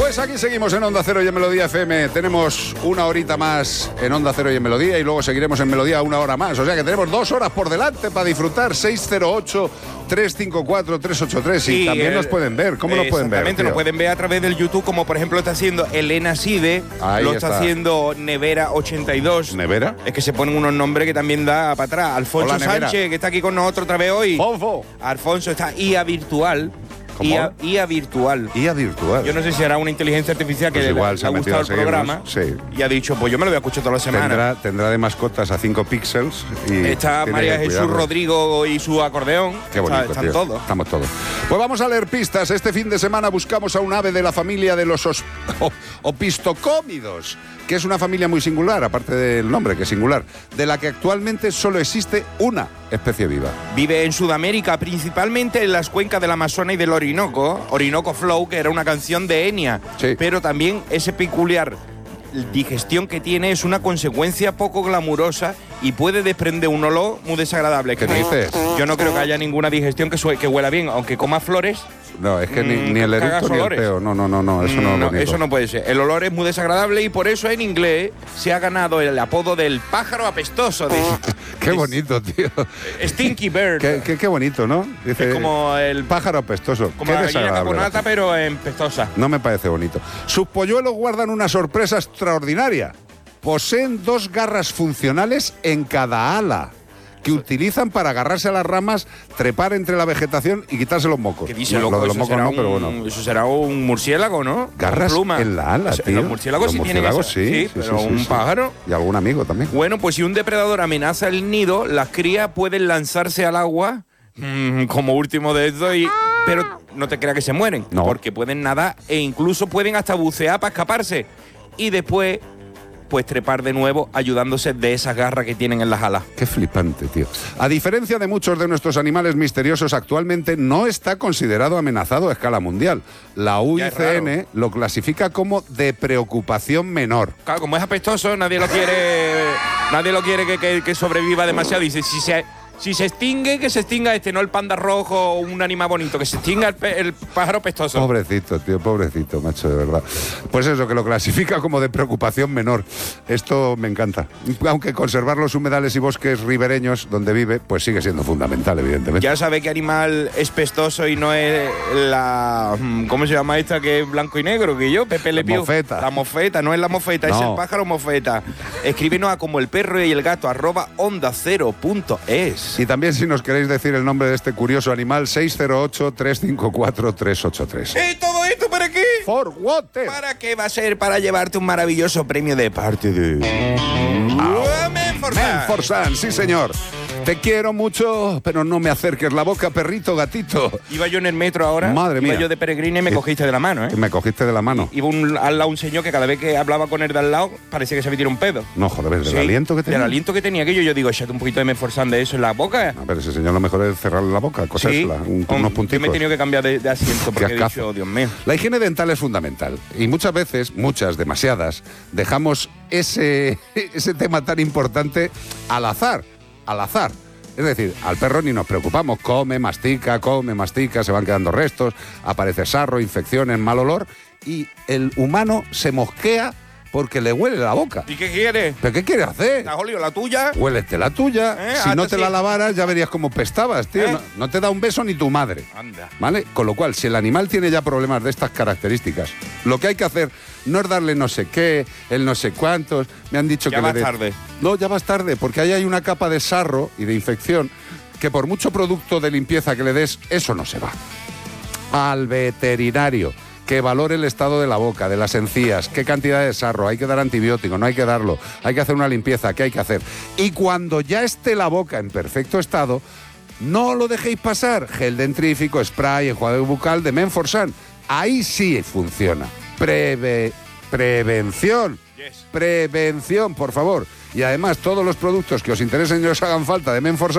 Pues aquí seguimos en Onda Cero y en Melodía FM. Tenemos una horita más en Onda Cero y en Melodía y luego seguiremos en Melodía una hora más. O sea que tenemos 2 horas por delante para disfrutar. 608-354-383 y también nos pueden ver. ¿Cómo nos pueden ver? Exactamente, nos pueden ver a través del YouTube, como por ejemplo está haciendo Elena Side, lo está haciendo Nevera82. ¿Nevera? Es que se ponen unos nombres que también da para atrás. Alfonso Hola, Sánchez, que está aquí con nosotros otra vez hoy. Fonfo. Alfonso está IA Virtual. IA Virtual. IA Virtual. Yo no sé si era una inteligencia artificial que pues igual le ha gustado el programa. Sí. Y ha dicho, pues yo me lo voy a escuchar toda la semana. Tendrá de mascotas a 5 píxeles. Está María Jesús Rodrigo y su acordeón. Qué bonito, están tío. todos. Estamos todos. Pues vamos a leer pistas. Este fin de semana buscamos a un ave de la familia de los opistocómidos, que es una familia muy singular, aparte del nombre, que es singular, de la que actualmente solo existe una especie viva. Vive en Sudamérica, principalmente en las cuencas del Amazonas y del Orinoco Flow, que era una canción de Enya. Sí. Pero también ese peculiar digestión que tiene es una consecuencia poco glamurosa y puede desprender un olor muy desagradable. ¿Qué dices? Yo no creo que haya ninguna digestión que huela bien, aunque coma flores. No, es que ni el eructo ni el peo. No, eso no es bonito. Eso no puede ser. El olor es muy desagradable y por eso en inglés se ha ganado el apodo del pájaro apestoso. Qué bonito, tío. Stinky Bird. Qué bonito, ¿no? Dice, es como el pájaro apestoso. Como la gallina caponata, pero en pestosa. No me parece bonito. Sus polluelos guardan una sorpresa extraordinaria. Poseen 2 garras funcionales en cada ala, que utilizan para agarrarse a las ramas, trepar entre la vegetación y quitarse los mocos. ¿Qué dice, lo loco? de los mocos no, pero bueno. Eso será un murciélago, ¿no? Garras en la ala, tío. Los murciélagos sí tienen eso. Sí, pero un pájaro. Y algún amigo también. Bueno, pues si un depredador amenaza el nido, las crías pueden lanzarse al agua como último de esto, pero no te creas que se mueren, no. Porque pueden nadar e incluso pueden hasta bucear para escaparse. Y después pues trepar de nuevo ayudándose de esas garras que tienen en las alas. Qué flipante, tío. A diferencia de muchos de nuestros animales misteriosos, actualmente no está considerado amenazado a escala mundial. La UICN lo clasifica como de preocupación menor. Claro, como es apestoso, nadie lo quiere que sobreviva demasiado. Dice, si se extingue, que se extinga no el panda rojo o un animal bonito, que se extinga el pájaro pestoso. Pobrecito, tío, pobrecito, macho, de verdad. Pues eso, que lo clasifica como de preocupación menor. Esto me encanta. Aunque conservar los humedales y bosques ribereños donde vive, pues sigue siendo fundamental, evidentemente. Ya sabe qué animal es pestoso y no es la... ¿Cómo se llama esta que es blanco y negro? Que yo, Pepe Le Pew. Mofeta. La mofeta, no es la mofeta, no. Es el pájaro mofeta. Escríbenos a como el perro y el gato @ondacero.es. Y también, si nos queréis decir el nombre de este curioso animal, 608-354-383. ¿Y todo esto para qué? For water. ¿Para qué va a ser? Para llevarte un maravilloso premio de parte de... Menforsan, sí señor. Te quiero mucho, pero no me acerques la boca, perrito, gatito. Iba yo en el metro ahora. Madre mía. Iba yo de peregrina y me cogiste de la mano, ¿eh? Me cogiste de la mano. Iba al lado un señor que cada vez que hablaba con él de al lado parecía que se me tiró un pedo. No, joder, ¿del aliento que tenía? Del aliento que tenía aquello. Yo digo, échate un poquito de Menforsan de eso en la boca. A ver, ese señor lo mejor es cerrarle la boca, cosérsela, unos punticos. Yo me he tenido que cambiar de asiento porque he dicho, Dios mío. La higiene dental es fundamental y muchas veces, demasiadas, dejamos ese tema tan importante al azar. Es decir, al perro ni nos preocupamos, come, mastica, se van quedando restos, aparece sarro, infecciones, mal olor, y el humano se mosquea porque le huele la boca. ¿Y qué quiere? ¿Pero qué quiere hacer? ¿La Julio, la tuya? Huélete la tuya. Si no te la lavaras, ya verías cómo pestabas, tío. No te da un beso ni tu madre. Anda. ¿Vale? Con lo cual, si el animal tiene ya problemas de estas características, lo que hay que hacer no es darle no sé qué, el no sé cuántos. Me han dicho ya que vas tarde. No, ya vas tarde, porque ahí hay una capa de sarro y de infección que por mucho producto de limpieza que le des, eso no se va. Al veterinario, que valore el estado de la boca, de las encías, qué cantidad de sarro, hay que dar antibiótico, no hay que darlo, hay que hacer una limpieza, ¿qué hay que hacer? Y cuando ya esté la boca en perfecto estado, no lo dejéis pasar. Gel dentrífico, spray, enjuague bucal de Menforsan. Ahí sí funciona. Prevención. Yes. Prevención, por favor. Y además, todos los productos que os interesen y os hagan falta de Menforsan